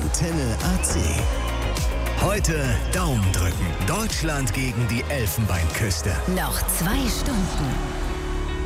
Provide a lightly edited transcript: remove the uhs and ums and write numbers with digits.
Antenne AC. Heute Daumen drücken. Deutschland gegen die Elfenbeinküste. Noch 2 Stunden.